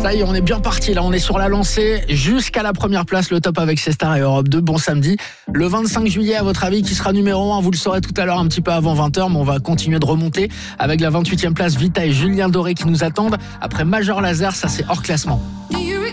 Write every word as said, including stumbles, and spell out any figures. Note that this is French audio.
Ça y est, on est bien parti là, on est sur la lancée jusqu'à la première place, le top avec C-Star et Europe deux. Bon samedi, le vingt-cinq juillet, à votre avis, qui sera numéro un? Vous le saurez tout à l'heure un petit peu avant vingt heures, mais on va continuer de remonter avec la vingt-huitième place, Vita et Julien Doré qui nous attendent. Après Major Lazer, ça c'est hors classement.